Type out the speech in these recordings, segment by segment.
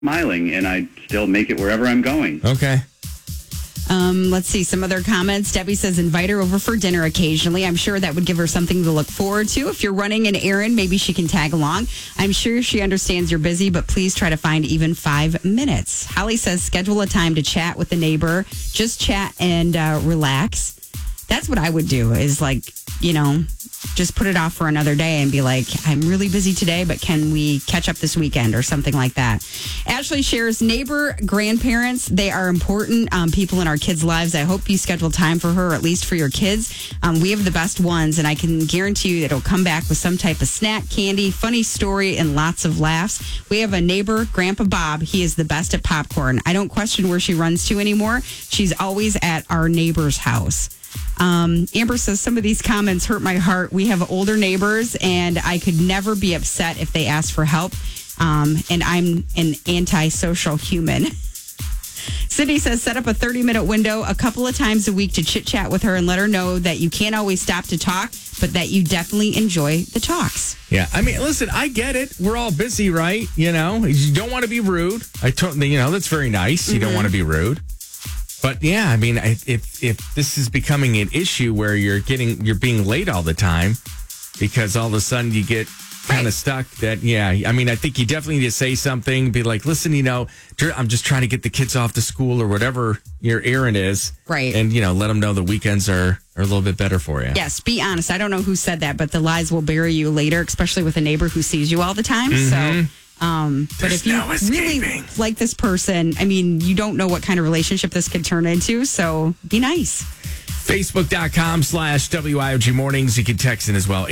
smiling, and I still make it wherever I'm going. Okay. Let's see some other comments. Debbie says invite her over for dinner occasionally. I'm sure that would give her something to look forward to. If you're running an errand, maybe she can tag along. I'm sure she understands you're busy, but please try to find even 5 minutes. Holly says schedule a time to chat with the neighbor. Just chat and relax. That's what I would do is just put it off for another day and be like, I'm really busy today, but can we catch up this weekend or something like that? Ashley shares neighbor grandparents. They are important people in our kids' lives. I hope you schedule time for her, or at least for your kids. We have the best ones, and I can guarantee you it'll come back with some type of snack, candy, funny story, and lots of laughs. We have a neighbor, Grandpa Bob. He is the best at popcorn. I don't question where she runs to anymore. She's always at our neighbor's house. Amber says some of these comments hurt my heart. We have older neighbors, and I could never be upset if they asked for help. And I'm an antisocial human. Sydney says set up a 30-minute window a couple of times a week to chit-chat with her and let her know that you can't always stop to talk, but that you definitely enjoy the talks. Yeah, I mean, listen, I get it. We're all busy, right? You don't want to be rude. That's very nice. You don't want to be rude. But yeah, I mean, if this is becoming an issue where you're being late all the time because all of a sudden you get kind of stuck, I think you definitely need to say something. Be like, listen, I'm just trying to get the kids off to school or whatever your errand is, right? And let them know the weekends are a little bit better for you. Yes, be honest. I don't know who said that, but the lies will bury you later, especially with a neighbor who sees you all the time. Mm-hmm. So. But if you really like this person, I mean, you don't know what kind of relationship this could turn into, so be nice. Facebook.com/WIOG Mornings. You can text in as well,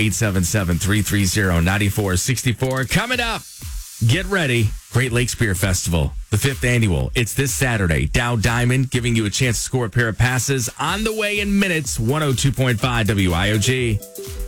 877-330-9464. Coming up, get ready, Great Lakes Beer Festival, the 5th annual. It's this Saturday. Dow Diamond giving you a chance to score a pair of passes on the way in minutes, 102.5 WIOG.